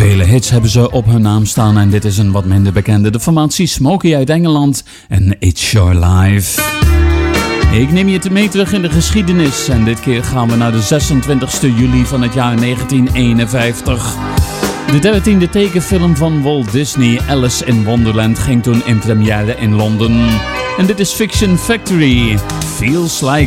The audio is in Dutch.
Vele hits hebben ze op hun naam staan en dit is een wat minder bekende. De formatie Smokey uit Engeland en It's Your Life. Ik neem je mee terug in de geschiedenis en dit keer gaan we naar de 26e juli van het jaar 1951. De 13e tekenfilm van Walt Disney, Alice in Wonderland, ging toen in première in Londen. En dit is Fiction Factory, Feels Like